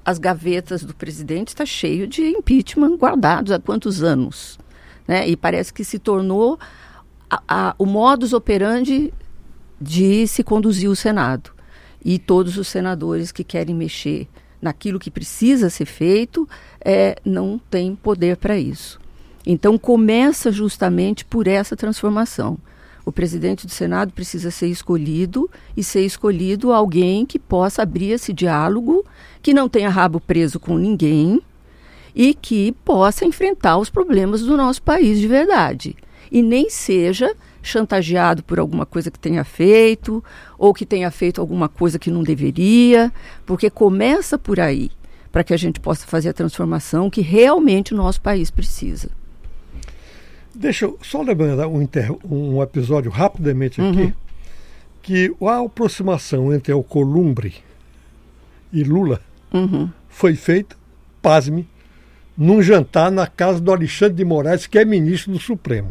as gavetas do presidente estão cheias de impeachment guardados há quantos anos, né? E parece que se tornou o modus operandi de se conduzir o Senado. E todos os senadores que querem mexer naquilo que precisa ser feito não têm poder para isso. Então começa justamente por essa transformação. O presidente do Senado precisa ser escolhido e ser escolhido alguém que possa abrir esse diálogo, que não tenha rabo preso com ninguém e que possa enfrentar os problemas do nosso país de verdade. E nem seja chantageado por alguma coisa que tenha feito ou que tenha feito alguma coisa que não deveria, porque começa por aí, para que a gente possa fazer a transformação que realmente o nosso país precisa. Deixa eu só lembrar um episódio rapidamente aqui, que a aproximação entre Alcolumbre e Lula foi feita, pasme, num jantar na casa do Alexandre de Moraes, que é ministro do Supremo.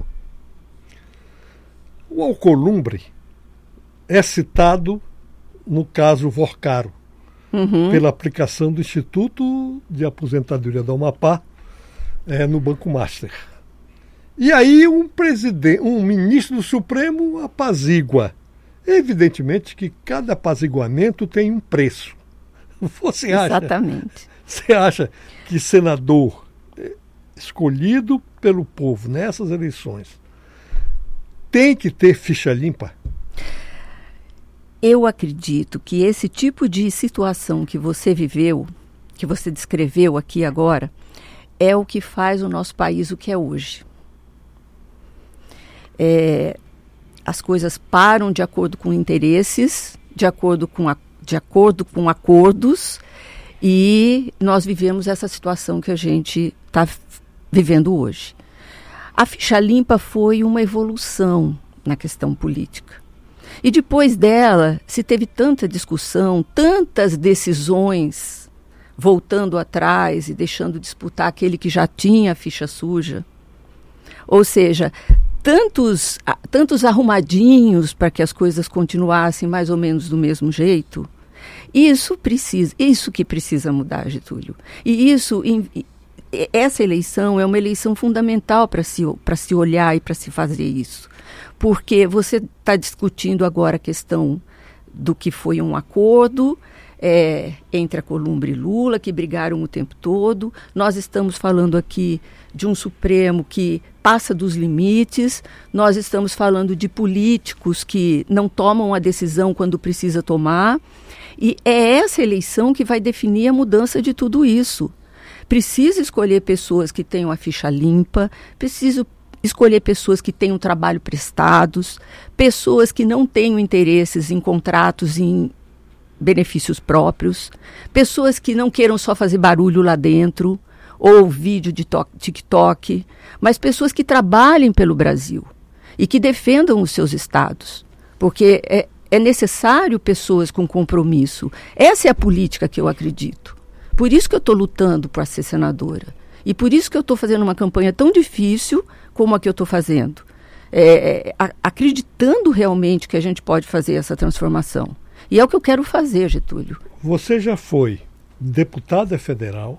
O Alcolumbre é citado no caso Vorcaro, pela aplicação do Instituto de Aposentadoria do Amapá no Banco Master. E aí um ministro do Supremo apazigua. Evidentemente que cada apaziguamento tem um preço. Você acha que senador escolhido pelo povo nessas eleições tem que ter ficha limpa? Eu acredito que esse tipo de situação que você viveu, que você descreveu aqui agora, é o que faz o nosso país o que é hoje. As coisas param de acordo com interesses, de acordo com acordos, e nós vivemos essa situação que a gente está vivendo hoje. A ficha limpa foi uma evolução na questão política. E depois dela, se teve tanta discussão, tantas decisões voltando atrás e deixando disputar aquele que já tinha a ficha suja. Ou seja, tantos arrumadinhos para que as coisas continuassem mais ou menos do mesmo jeito. Isso que precisa mudar, Getúlio. E essa eleição é uma eleição fundamental para se olhar e para se fazer isso. Porque você está discutindo agora a questão do que foi um acordo entre a Alcolumbre e Lula, que brigaram o tempo todo. Nós estamos falando aqui de um Supremo que passa dos limites. Nós estamos falando de políticos que não tomam a decisão quando precisa tomar. E é essa eleição que vai definir a mudança de tudo isso. Preciso escolher pessoas que tenham a ficha limpa, preciso escolher pessoas que tenham trabalho prestados, pessoas que não tenham interesses em contratos, em benefícios próprios, pessoas que não queiram só fazer barulho lá dentro, ou vídeo de TikTok, mas pessoas que trabalhem pelo Brasil e que defendam os seus estados, porque é necessário pessoas com compromisso. Essa é a política que eu acredito. Por isso que eu estou lutando para ser senadora. E por isso que eu estou fazendo uma campanha tão difícil como a que eu estou fazendo. Acreditando realmente que a gente pode fazer essa transformação. E é o que eu quero fazer, Getúlio. Você já foi deputada federal.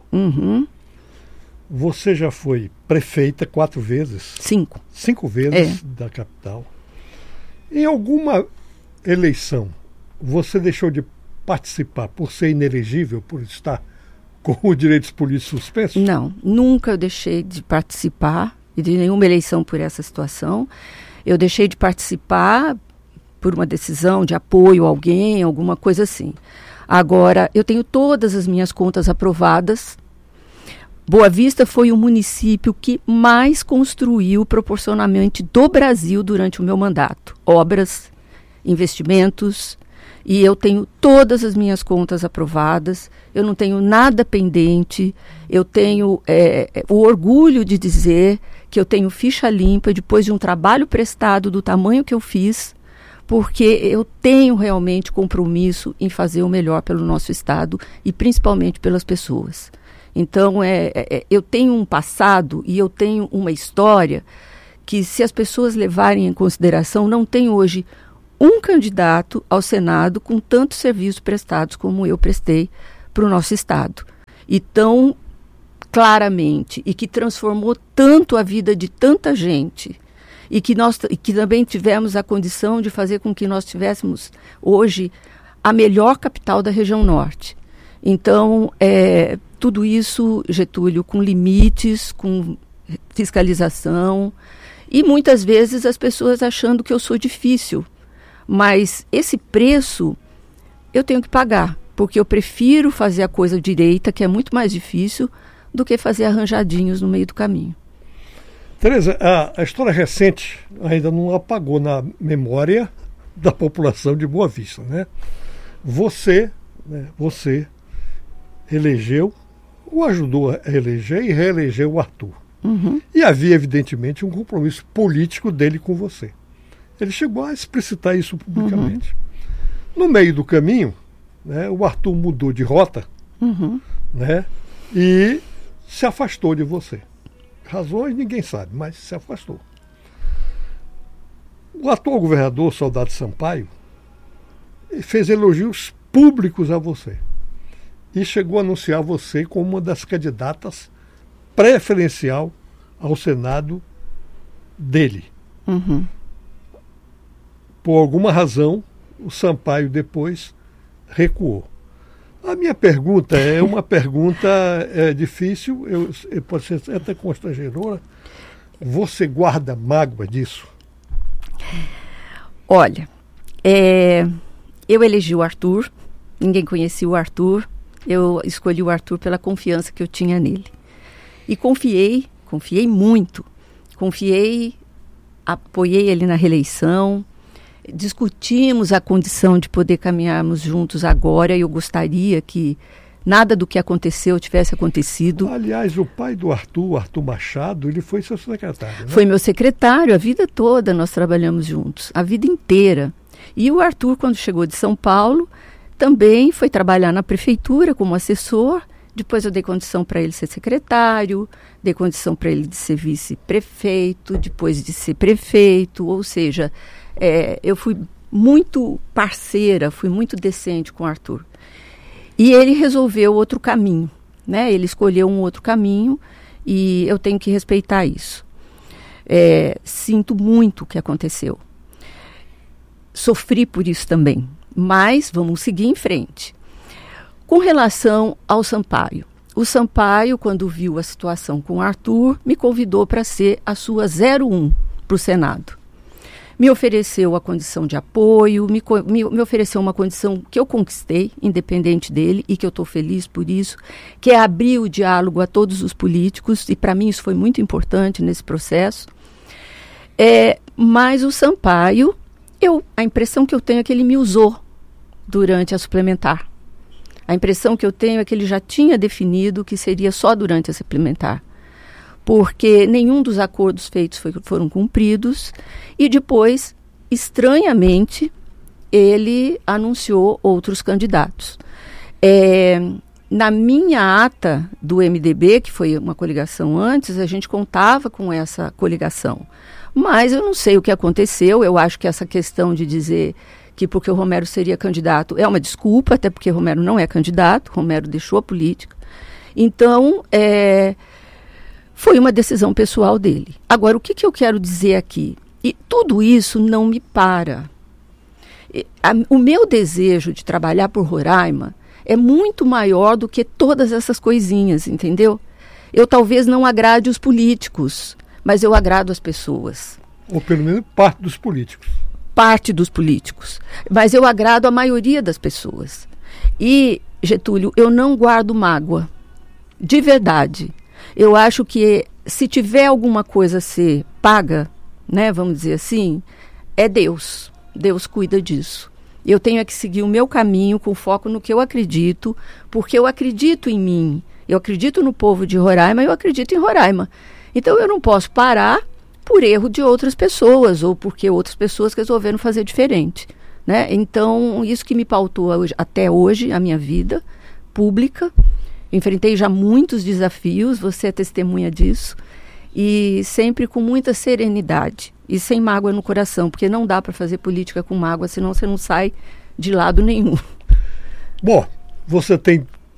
Você já foi prefeita 4 vezes. 5. 5 vezes da capital. Em alguma eleição, você deixou de participar por ser inelegível, por estar com os direitos políticos suspensos? Não, nunca eu deixei de participar de nenhuma eleição por essa situação. Eu deixei de participar por uma decisão de apoio a alguém, alguma coisa assim. Agora, eu tenho todas as minhas contas aprovadas. Boa Vista foi o município que mais construiu proporcionalmente do Brasil durante o meu mandato. Obras, investimentos, e eu tenho todas as minhas contas aprovadas, eu não tenho nada pendente, eu tenho o orgulho de dizer que eu tenho ficha limpa depois de um trabalho prestado do tamanho que eu fiz, porque eu tenho realmente compromisso em fazer o melhor pelo nosso estado e principalmente pelas pessoas. Então, eu tenho um passado e eu tenho uma história que, se as pessoas levarem em consideração, não tem hoje um candidato ao Senado com tantos serviços prestados como eu prestei para o nosso estado. e tão claramente, e que transformou tanto a vida de tanta gente, e que também tivemos a condição de fazer com que nós tivéssemos hoje a melhor capital da região norte. Então, tudo isso, Getúlio, com limites, com fiscalização, e muitas vezes as pessoas achando que eu sou difícil, mas esse preço eu tenho que pagar, porque eu prefiro fazer a coisa direita, que é muito mais difícil, do que fazer arranjadinhos no meio do caminho. Tereza, a história recente ainda não apagou na memória da população de Boa Vista, né? Você elegeu, ou ajudou a eleger e reelegeu o Arthur. Uhum. E havia, evidentemente, um compromisso político dele com você. Ele chegou a explicitar isso publicamente. Uhum. No meio do caminho, né, o Arthur mudou de rota, né, e se afastou de você. Razões ninguém sabe, mas se afastou. O atual governador, Soldado Sampaio, fez elogios públicos a você e chegou a anunciar você como uma das candidatas preferencial ao Senado dele. Uhum. Por alguma razão, o Sampaio depois recuou. A minha pergunta é uma pergunta difícil, pode ser até constrangedora. Você guarda mágoa disso? Olha, eu elegi o Arthur, ninguém conhecia o Arthur, eu escolhi o Arthur pela confiança que eu tinha nele. E confiei muito, apoiei ele na reeleição, discutimos a condição de poder caminharmos juntos agora, e eu gostaria que nada do que aconteceu tivesse acontecido. Aliás, o pai do Arthur Machado, ele foi seu secretário, né? Foi meu secretário, a vida toda nós trabalhamos juntos, a vida inteira. E o Arthur, quando chegou de São Paulo, também foi trabalhar na prefeitura como assessor. Depois eu dei condição para ele ser secretário, dei condição para ele de ser vice-prefeito, depois de ser prefeito, ou seja, eu fui muito parceira, fui muito decente com o Arthur. E ele resolveu outro caminho, né? Ele escolheu um outro caminho e eu tenho que respeitar isso. Sinto muito o que aconteceu. Sofri por isso também, mas vamos seguir em frente. Com relação ao Sampaio, o Sampaio, quando viu a situação com o Arthur, me convidou para ser a sua 01 para o Senado. Me ofereceu a condição de apoio, me ofereceu uma condição que eu conquistei, independente dele, e que eu estou feliz por isso, que é abrir o diálogo a todos os políticos, e para mim isso foi muito importante nesse processo. Mas o Sampaio, a impressão que eu tenho é que ele me usou durante a suplementar. A impressão que eu tenho é que ele já tinha definido que seria só durante a suplementar, porque nenhum dos acordos feitos foram cumpridos e depois, estranhamente, ele anunciou outros candidatos. Na minha ata do MDB, que foi uma coligação antes, a gente contava com essa coligação. Mas eu não sei o que aconteceu, eu acho que essa questão de dizer que porque o Romero seria candidato é uma desculpa, até porque Romero não é candidato, Romero deixou a política. Então, foi uma decisão pessoal dele. Agora, o que eu quero dizer aqui? E tudo isso não me para. O meu desejo de trabalhar por Roraima é muito maior do que todas essas coisinhas, entendeu? Eu talvez não agrade os políticos, mas eu agrado as pessoas. Ou pelo menos parte dos políticos. Parte dos políticos. Mas eu agrado a maioria das pessoas. E, Getúlio, eu não guardo mágoa. De verdade. Eu acho que se tiver alguma coisa a ser paga, né, vamos dizer assim, é Deus. Deus cuida disso. Eu tenho que seguir o meu caminho com foco no que eu acredito, porque eu acredito em mim. Eu acredito no povo de Roraima, eu acredito em Roraima. Então eu não posso parar por erro de outras pessoas ou porque outras pessoas resolveram fazer diferente, né? Então, isso que me pautou até hoje, a minha vida pública. Enfrentei já muitos desafios, você é testemunha disso, e sempre com muita serenidade e sem mágoa no coração, porque não dá para fazer política com mágoa, senão você não sai de lado nenhum. Bom, você tem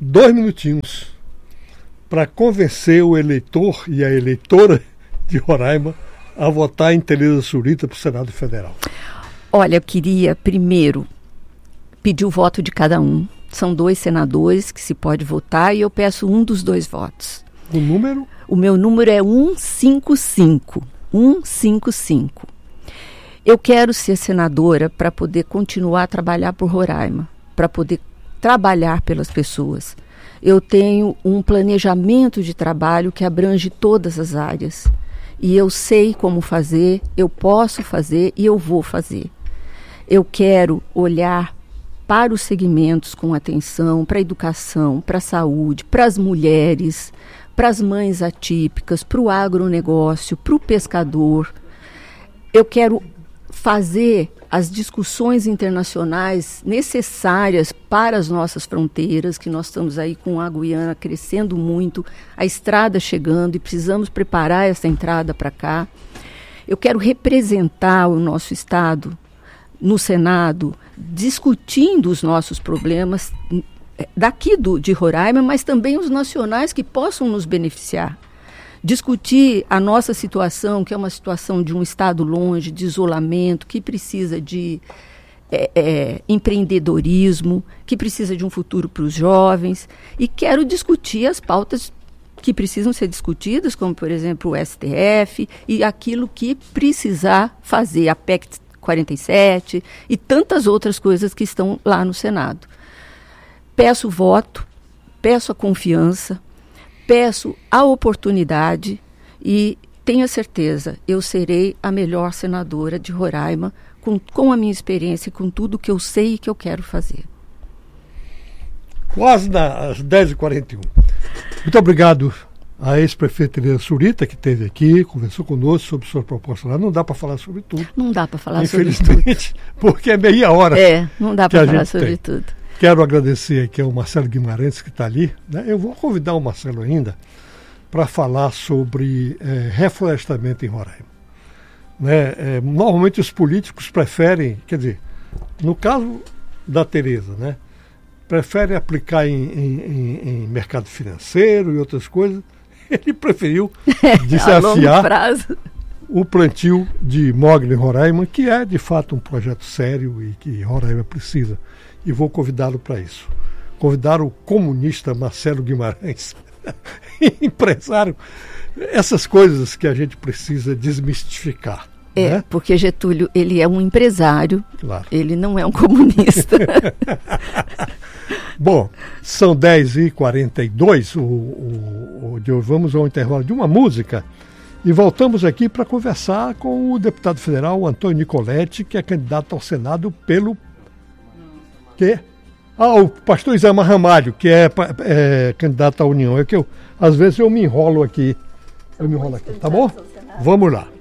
2 minutinhos para convencer o eleitor e a eleitora de Roraima a votar em Tereza Surita para o Senado Federal. Olha, eu queria primeiro pedir o voto de cada um. São 2 senadores que se pode votar e eu peço um dos 2 votos. O número? O meu número é 155. 155. Eu quero ser senadora para poder continuar a trabalhar por Roraima, para poder trabalhar pelas pessoas. Eu tenho um planejamento de trabalho que abrange todas as áreas. E eu sei como fazer, eu posso fazer e eu vou fazer. Eu quero olhar para os segmentos com atenção, para a educação, para a saúde, para as mulheres, para as mães atípicas, para o agronegócio, para o pescador. Eu quero fazer as discussões internacionais necessárias para as nossas fronteiras, que nós estamos aí com a Guiana crescendo muito, a estrada chegando e precisamos preparar essa entrada para cá. Eu quero representar o nosso Estado no Senado, discutindo os nossos problemas daqui de Roraima, mas também os nacionais que possam nos beneficiar. Discutir a nossa situação, que é uma situação de um Estado longe, de isolamento, que precisa de empreendedorismo, que precisa de um futuro para os jovens. E quero discutir as pautas que precisam ser discutidas, como, por exemplo, o STF e aquilo que precisar fazer, a PEC 47 e tantas outras coisas que estão lá no Senado. Peço voto, peço a confiança, peço a oportunidade e tenha certeza, eu serei a melhor senadora de Roraima com a minha experiência e com tudo que eu sei e que eu quero fazer. Quase às 10h41. Muito obrigado a ex-prefeita Tereza Surita, que esteve aqui, conversou conosco sobre suas propostas lá. Não dá para falar sobre tudo. Não dá para falar sobre tudo. Infelizmente, porque é meia hora. Não dá para falar sobre tudo. Quero agradecer aqui ao Marcelo Guimarães, que está ali. Né? Eu vou convidar o Marcelo ainda para falar sobre reflorestamento em Roraima. Né? Normalmente os políticos preferem, quer dizer, no caso da Tereza, né? Preferem aplicar em mercado financeiro e outras coisas. Ele preferiu desafiar o plantio de mogno em Roraima, que é de fato um projeto sério e que Roraima precisa. E vou convidá-lo para isso. Convidar o comunista Marcelo Guimarães, empresário, essas coisas que a gente precisa desmistificar. Né? Porque Getúlio, ele é um empresário, claro. Ele não é um comunista. Bom, são 10h42, vamos ao intervalo de uma música e voltamos aqui para conversar com o deputado federal Antônio Nicoletti, que é candidato ao Senado pelo... o pastor Isamar Ramalho, que é candidato à União. Às vezes eu me enrolo aqui. Tá bom? Vamos lá.